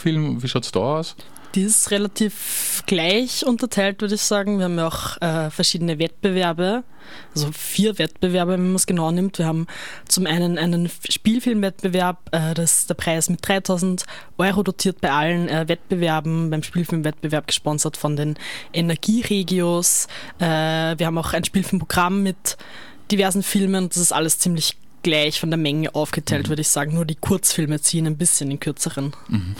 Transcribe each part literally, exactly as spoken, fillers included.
Film, wie schaut es da aus? Die ist relativ gleich unterteilt, würde ich sagen. Wir haben ja auch äh, verschiedene Wettbewerbe, also vier Wettbewerbe, wenn man es genau nimmt. Wir haben zum einen einen Spielfilmwettbewerb, äh, das ist der Preis mit dreitausend Euro dotiert bei allen äh, Wettbewerben, beim Spielfilmwettbewerb gesponsert von den Energieregios. Äh, wir haben auch ein Spielfilmprogramm mit diversen Filmen. Das ist alles ziemlich gleich von der Menge aufgeteilt, mhm. würde ich sagen. Nur die Kurzfilme ziehen ein bisschen den kürzeren. Mhm.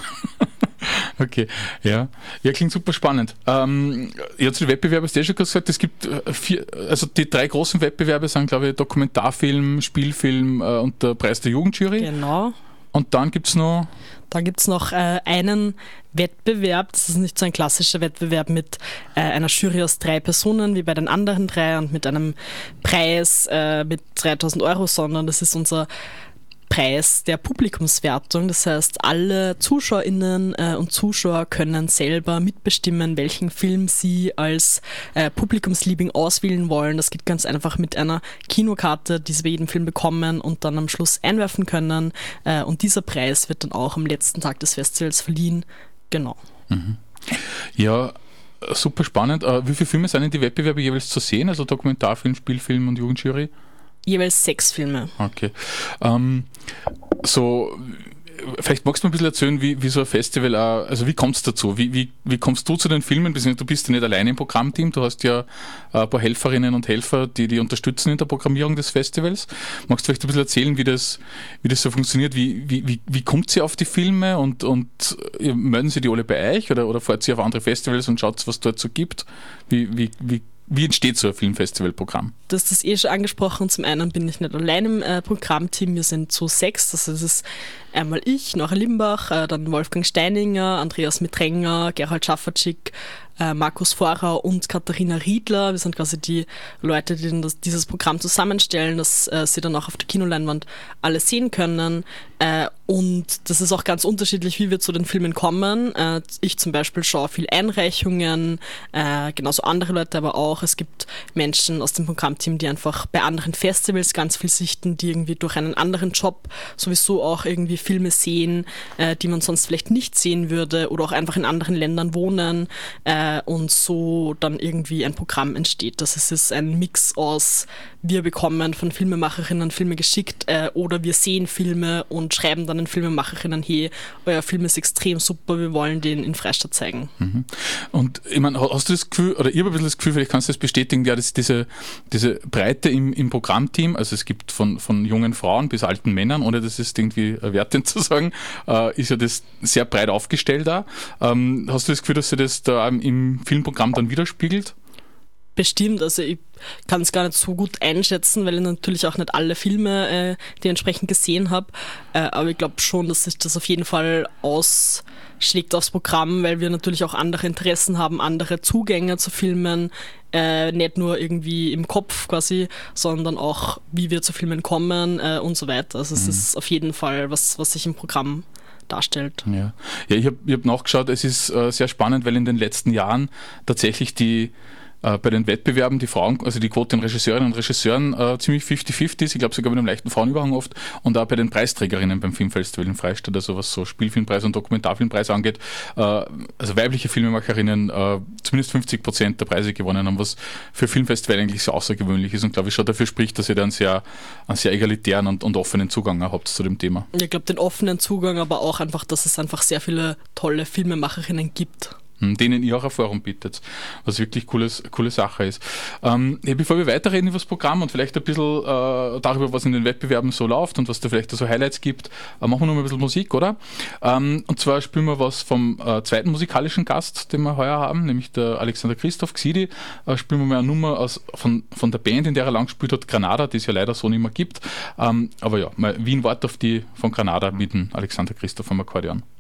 Okay, ja. Ja, klingt super spannend. Ähm, ja, zu den Wettbewerben hast du ja schon gesagt, es gibt vier, also die drei großen Wettbewerbe sind, glaube ich, Dokumentarfilm, Spielfilm äh, und der Preis der Jugendjury. Genau. Und dann gibt es noch... Da gibt es noch äh, einen Wettbewerb, das ist nicht so ein klassischer Wettbewerb mit äh, einer Jury aus drei Personen, wie bei den anderen drei und mit einem Preis äh, mit dreitausend Euro, sondern das ist unser Preis der Publikumswertung. Das heißt, alle ZuschauerInnen äh, und Zuschauer können selber mitbestimmen, welchen Film sie als äh, Publikumsliebling auswählen wollen. Das geht ganz einfach mit einer Kinokarte, die sie bei jedem Film bekommen und dann am Schluss einwerfen können. Äh, und dieser Preis wird dann auch am letzten Tag des Festivals verliehen. Genau. Mhm. Ja, super spannend. Uh, wie viele Filme sind in die Wettbewerbe jeweils zu sehen? Also Dokumentarfilm, Spielfilm und Jugendjury? Jeweils sechs Filme. Okay. Ähm, so, vielleicht magst du mir ein bisschen erzählen, wie, wie so ein Festival, auch, also wie kommt es dazu? Wie, wie, wie kommst du zu den Filmen? Du bist ja nicht alleine im Programmteam, du hast ja ein paar Helferinnen und Helfer, die die unterstützen in der Programmierung des Festivals. Magst du vielleicht ein bisschen erzählen, wie das, wie das so funktioniert? Wie, wie, wie, wie kommt sie auf die Filme und, und melden sie die alle bei euch oder, oder fahrt sie auf andere Festivals und schaut, was dort so gibt? Wie, wie, wie Wie entsteht so ein Filmfestivalprogramm? Du hast das eh schon angesprochen. Zum einen bin ich nicht allein im äh, Programmteam. Wir sind zu sechs. Das ist einmal ich, Nora Limbach, äh, dann Wolfgang Steininger, Andreas Mitrenger, Gerald Schaffertschick, äh, Markus Vorer und Katharina Riedler. Wir sind quasi die Leute, die das, dieses Programm zusammenstellen, dass äh, sie dann auch auf der Kinoleinwand alle sehen können. Äh, und das ist auch ganz unterschiedlich, wie wir zu den Filmen kommen. Äh, ich zum Beispiel schaue viel Einreichungen, äh, genauso andere Leute aber auch. Es gibt Menschen aus dem Programmteam, die einfach bei anderen Festivals ganz viel sichten, die irgendwie durch einen anderen Job sowieso auch irgendwie Filme sehen, äh, die man sonst vielleicht nicht sehen würde oder auch einfach in anderen Ländern wohnen äh, und so dann irgendwie ein Programm entsteht. Das ist ein Mix aus, wir bekommen von Filmemacherinnen Filme geschickt äh, oder wir sehen Filme und schreiben dann den Filmemacherinnen, hey, euer Film ist extrem super, wir wollen den in Freistadt zeigen. Mhm. Und ich meine, hast du das Gefühl, oder ich habe ein bisschen das Gefühl, vielleicht kannst du das bestätigen, ja, dass diese, diese Breite im, im Programmteam, also es gibt von, von jungen Frauen bis alten Männern, ohne das ist irgendwie wertend zu sagen, äh, ist ja das sehr breit aufgestellt da. Ähm, hast du das Gefühl, dass sich das da im Filmprogramm dann widerspiegelt? Bestimmt, also ich kann es gar nicht so gut einschätzen, weil ich natürlich auch nicht alle Filme äh, die entsprechend gesehen habe, äh, aber ich glaube schon, dass sich das auf jeden Fall ausschlägt aufs Programm, weil wir natürlich auch andere Interessen haben, andere Zugänge zu Filmen, äh, nicht nur irgendwie im Kopf quasi, sondern auch, wie wir zu Filmen kommen äh, und so weiter. Also es mhm. ist auf jeden Fall was, was sich im Programm darstellt. Ja, ja ich habe ich hab nachgeschaut, es ist äh, sehr spannend, weil in den letzten Jahren tatsächlich die äh, bei den Wettbewerben die Frauen, also die Quote an Regisseurinnen und Regisseuren äh, ziemlich fifty fifty ist, ich glaube sogar mit einem leichten Frauenüberhang oft, und auch bei den Preisträgerinnen beim Filmfestival in Freistadt, also was so Spielfilmpreis und Dokumentarfilmpreis angeht, äh, also weibliche Filmemacherinnen äh, zumindest fünfzig Prozent der Preise gewonnen haben, was für Filmfestival eigentlich so außergewöhnlich ist und glaube ich schon dafür spricht, dass ihr dann sehr, einen sehr egalitären und, und offenen Zugang habt zu dem Thema. Ich glaube den offenen Zugang, aber auch einfach, dass es einfach sehr viele tolle Filmemacherinnen gibt, denen ihr auch ein Forum bietet, was wirklich cooles, coole Sache ist. Ähm, bevor wir weiterreden über das Programm und vielleicht ein bisschen äh, darüber, was in den Wettbewerben so läuft und was da vielleicht so Highlights gibt, äh, machen wir noch mal ein bisschen Musik, oder? Ähm, und zwar spielen wir was vom äh, zweiten musikalischen Gast, den wir heuer haben, nämlich der Alexander Christoph Xidi. Äh, spielen wir mal eine Nummer aus, von, von der Band, in der er lang gespielt hat, Granada, die es ja leider so nicht mehr gibt. Ähm, aber ja, mal Wien Wort auf die von Granada mit dem Alexander Christoph am Akkordeon.